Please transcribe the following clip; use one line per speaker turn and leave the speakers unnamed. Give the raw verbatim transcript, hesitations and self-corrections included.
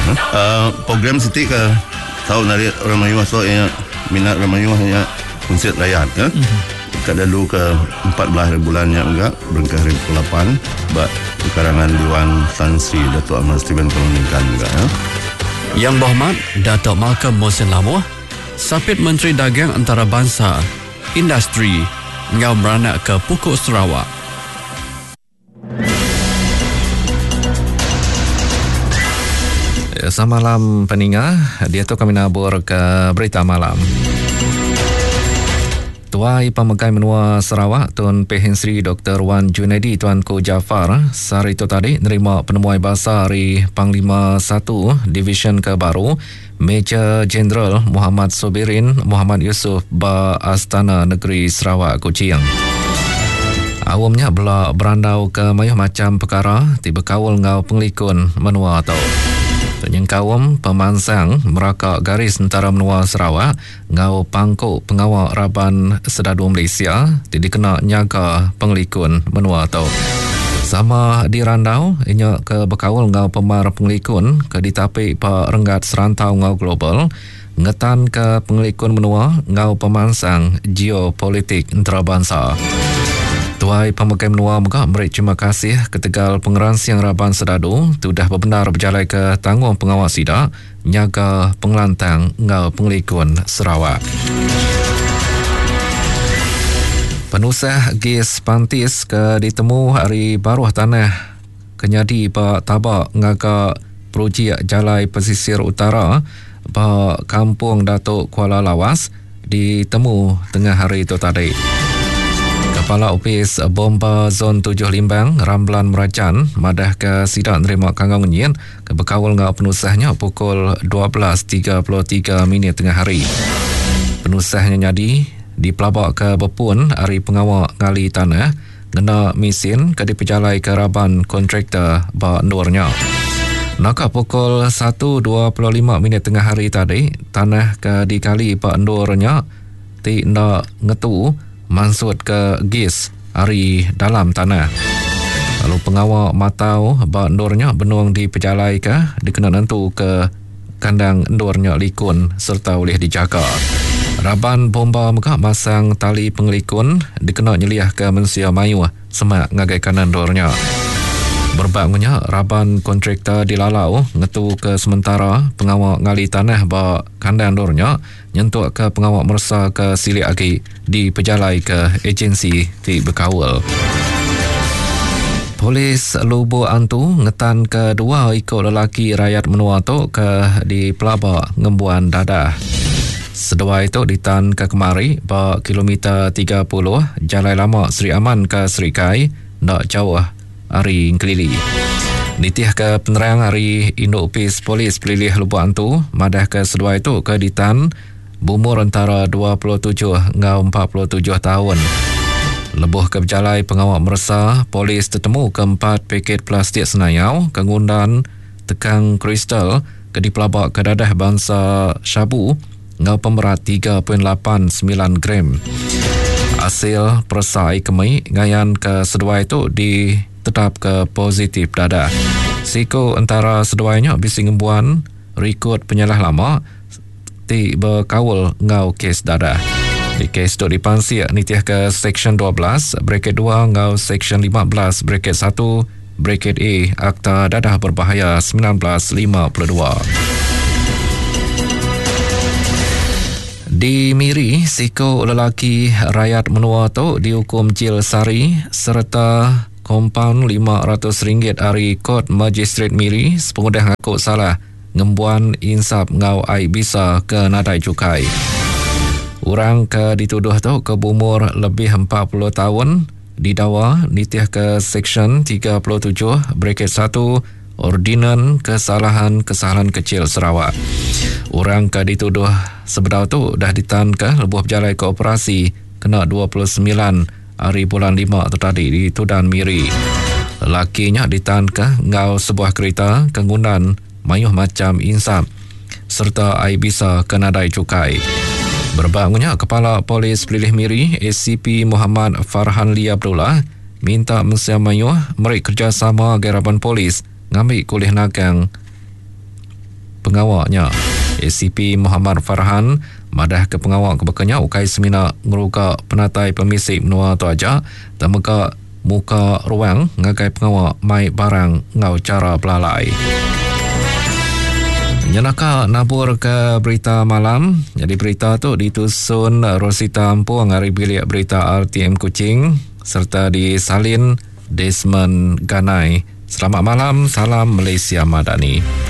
Uh, program Siti ke tahu nari orang Melayu so yang minat orang Melayu hanya konsert rakyat kan. Mm-hmm. Kat dulu ke empat belas bulannya enggak berangkat hari delapan bak karangan Dewan Tan Sri Datuk Ahmad Steven Pemungkan enggak ya.
Yang Berhormat Datuk Malcolm Mohsin Lamoh, Sapit Menteri Dagang Antarabangsa Industri ngau beranak ke Pokok Sarawak. Selamat malam pendengar, dia tu kami nabur ke berita malam. Tuai Pemegai Menua Sarawak Tun Pehin Sri Doktor Wan Junaidi Tuanku Jafar sehari itu tadi nerima penemuai bahasa hari Panglima satu Division Kebaru Major Jeneral Muhammad Sobirin Muhammad Yusof ba Astana Negeri Sarawak Kuching. Awamnya bela berandau ke mayuh macam perkara tiba kawal ngau penglikun menua atau penyengkawam pemansang merakak garis tentara menua Sarawak ngau pangkuk pengawal Raban Sedadu Malaysia dikena nyaga penglikun menua atau sama di randau inya ke bekawal ngau pemar penglikun ke ditapi pa renggat serantau ngau global ngetan ke penglikun menua ngau pemansang geopolitik antarabangsa. Tuai Pemegai Menua Megah beri terima kasih ketegal pengeransiang Raban Sedadu sudah benar berjalan ke tanggung pengawal sidak nyaga pengelantang ngau penglikun Sarawak. Penusah Gas Pantis ke ditemu hari baruh tanah kenyadi pa tabak ngaga projek Jalai Pesisir Utara pa Kampung Datuk Kuala Lawas ditemu tengah hari itu tadi. Kepala Opis Bomba Zon tujuh Limbang Ramlan Meracan madah ke sidak nerima kanggang nyin ke bekawal ngau penusahnya pukul dua belas tiga puluh tiga minit tengah hari. Penusahnya nyadi di pelabak ke Bepun hari pengawal ngali tanah ngena mesin ke dipejalai ke Raban kontraktor ba Nurnya. Naka pukul satu dua puluh lima minit tengah hari tadi tanah ke dikali ba Nurnya ti nak ngetu mansut ke gas hari dalam tanah. Lalu pengawal matau ba Nurnya benuang di pejalai ke dikena nentu ke kandang Nurnya likun serta boleh dijaga. Raban bomba megah masang tali pengelikun dikena nyeliah ke mensia mayu semak ngagai kanan Nurnya. Berbangunnya Raban kontraktor dilalau ngetu ke sementara pengawal ngali tanah ba kandang Nurnya nyentuk ke pengawal mersa ke silik agi di pejalai ke agensi di Bekawal. Polis Lubu Antu ngetan ke dua ikut lelaki rakyat menua tu ke di Pelaba Ngembuan Dadah. Sedua itu ditan ke kemari ba kilometer tiga puluh Jalan Lama Seri Aman ke Serikai nak jauh hari Kelili. Nitih ke penerang hari Induk Opis Polis Pelilih Lubu Antu madah ke sedua itu ke ditan berumur antara dua puluh tujuh hingga empat puluh tujuh tahun. Lebuh ke berjalai pengawal mersa, polis tertemu keempat paket plastik senayau, kengundan, tekang kristal, ke dipelabak ke dadah bangsa syabu, ngau pemerat tiga perpuluhan lapan sembilan gram. Hasil persai kemai, ngayan ke sedua itu ditetap ke positif dadah. Siko antara seduanya bising embuan, rekod penyalah lama, ti berkawal ngau kes dadah. Di kes itu dipansi nitiah ke Seksyen dua belas, bracket dua ngau Seksyen lima belas, bracket satu, bracket A, Akta Dadah Berbahaya seribu sembilan ratus lima puluh dua. Di Miri, siko lelaki rakyat menua tu dihukum jil sari serta kompaun lima ratus ringgit hari Kod Magistrat Miri sepengudah ngaku salah ngembuan insap ngau ai bisa ke nadai cukai. Orang ke dituduh tu ke umur lebih empat puluh tahun didakwa nitiah ke Seksyen tiga puluh tujuh bracket satu Ordinan Kesalahan-Kesalahan Kecil Sarawak. Orang ke dituduh sebedau tu dah ditan ke lebuh berjalai ke operasi kena dua puluh sembilan hari bulan lima tadi di Tudan Miri. Lelakinya ditan ke ngau sebuah kereta kengunan mayuh macam insap serta ai bisa ke nadai cukai. Berbangunnya Kepala Polis Pelilih Miri A C P Muhammad Farhan Lee Abdullah minta Mensia Mayuh meri kerjasama garapan polis ngambil kulih nagang pengawalnya. A C P Muhammad Farhan madah ke pengawal kebekanya ukai semina ngeruka penatai pemisik menua tu aja temeka muka ruang ngagai pengawal mai barang ngau cara belalai. Nyanaka nabur ke berita malam. Jadi berita tu ditusun Rosita Ampuang hari bilik berita R T M Kuching serta disalin Desmond Ganai. Selamat malam, salam Malaysia Madani.